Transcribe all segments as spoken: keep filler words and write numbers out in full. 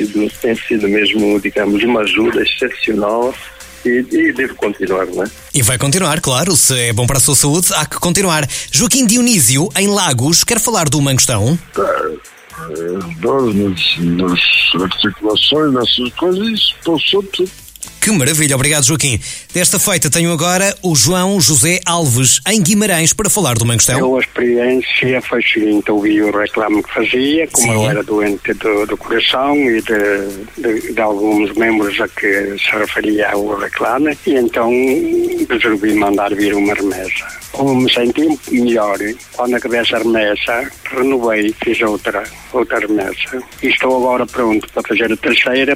sido, tem sido mesmo, digamos, uma ajuda excepcional. E, e devo continuar, não é? E vai continuar, claro. Se é bom para a sua saúde, há que continuar. Joaquim Dionísio, em Lagos, quer falar do mangostão? Dores nas, nas articulações, nessas coisas, isso passou tudo. Que maravilha, obrigado Joaquim. Desta feita tenho agora o João José Alves, em Guimarães, para falar do mangostão. Eu, a experiência foi a seguinte: ouvi o reclame que fazia, como Sim. eu era doente do, do coração e de, de, de alguns membros a que se referia ao reclame, e então resolvi mandar vir uma remessa. Como me senti melhor, quando acabei essa remessa, renovei, fiz outra, outra remessa. E estou agora pronto para fazer a terceira,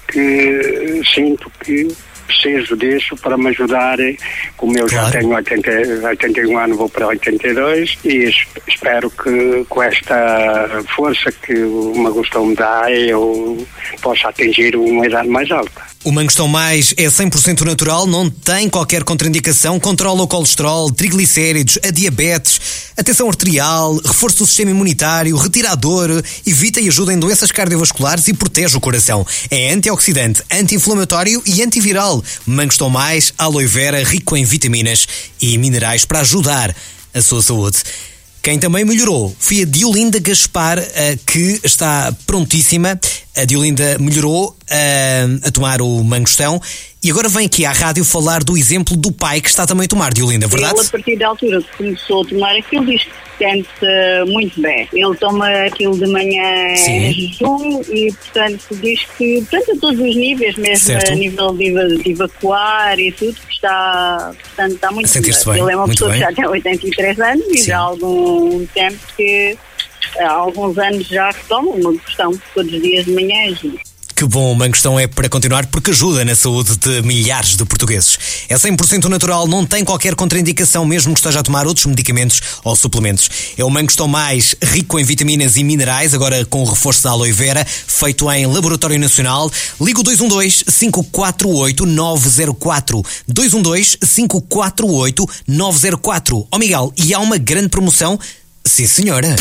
porque sinto que preciso disso para me ajudar. Como eu claro. já tenho oitenta, oitenta e um anos, vou para oitenta e dois, e espero que com esta força que o mangostão me dá, eu possa atingir uma idade mais alta. O Mangostão Mais é cem por cento natural, não tem qualquer contraindicação, controla o colesterol, triglicéridos, a diabetes, a tensão arterial, reforço do sistema imunitário, retira a dor, evita e ajuda em doenças cardiovasculares e protege o coração. É antioxidante, anti-inflamatório e antiviral. Mangostão Mais, aloe vera, rico em vitaminas e minerais para ajudar a sua saúde. Quem também melhorou foi a Diolinda Gaspar, que está prontíssima. A Diolinda melhorou uh, a tomar o mangostão e agora vem aqui à rádio falar do exemplo do pai que está também a tomar, Diolinda, verdade? Ele, a partir da altura que começou a tomar aquilo, diz que se sente muito bem. Ele toma aquilo de manhã em jejum e, portanto, diz que, portanto, a todos os níveis, mesmo certo. a nível de, de evacuar e tudo, que está, portanto, está muito bem. bem. Ele é uma muito pessoa bem. que já tem oitenta e três anos Sim. e já há algum tempo que há alguns anos já que toma uma questão todos os dias de manhã. Que bom, o mangostão é para continuar porque ajuda na saúde de milhares de portugueses. É cem por cento natural, não tem qualquer contraindicação mesmo que esteja a tomar outros medicamentos ou suplementos. É o Mangostão Mais, rico em vitaminas e minerais, agora com o reforço da aloe vera, feito em Laboratório Nacional. Liga o dois um dois, cinco quatro oito, nove zero quatro. dois um dois, cinco quatro oito, nove zero quatro. Ó Miguel, e há uma grande promoção? Sim, senhora.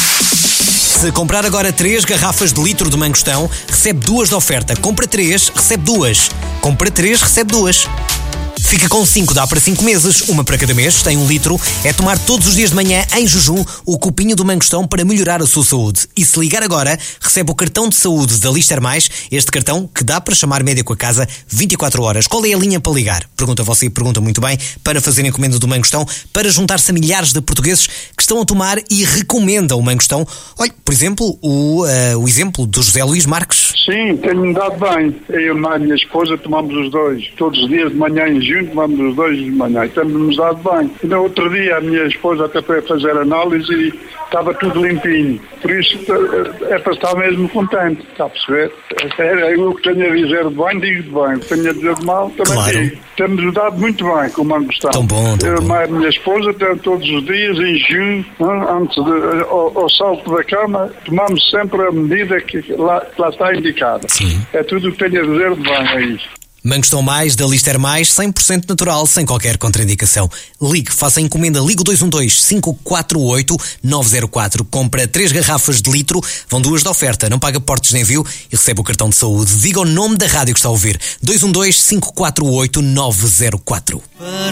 Se comprar agora três garrafas de litro de mangostão, recebe duas de oferta. Compra três, recebe duas. Compra três, recebe duas. Fica com cinco, dá para cinco meses, uma para cada mês, tem um litro. É tomar todos os dias de manhã, em jejum, o copinho do mangostão para melhorar a sua saúde. E se ligar agora, recebe o cartão de saúde da Lister Mais, este cartão que dá para chamar médico a casa vinte e quatro horas. Qual é a linha para ligar? Pergunta você e pergunta muito bem, para fazer encomenda do mangostão, para juntar-se a milhares de portugueses que estão a tomar e recomendam o mangostão. Olha, por exemplo, o, uh, o exemplo do José Luís Marques. Sim, tenho-me dado bem. Eu e a minha esposa tomamos os dois. Todos os dias de manhã em junho tomamos os dois de manhã e temos-nos dado bem. E no outro dia a minha esposa até foi fazer análise e estava tudo limpinho. Por isso é para estar mesmo contente. Está a perceber? É, eu o que tenho a dizer de bem, digo de bem. O que tenho a dizer de mal, também claro. digo. Temos-nos dado muito bem com o mangostão. Tão bom, tão eu bom. e a minha esposa todos os dias em junho, antes de, ao, ao salto da cama, tomamos sempre a medida que lá, que lá está indicada. Sim. É tudo o que tenho a dizer de bem, é isso. Mangostão Mais, da Lister Mais, cem por cento natural, sem qualquer contraindicação. Ligue, faça a encomenda, ligue o dois um dois, cinco quatro oito, nove zero quatro. Compra três garrafas de litro, vão duas de oferta, não paga portos de envio e recebe o cartão de saúde. Diga o nome da rádio que está a ouvir. dois um dois, cinco quatro oito, nove zero quatro.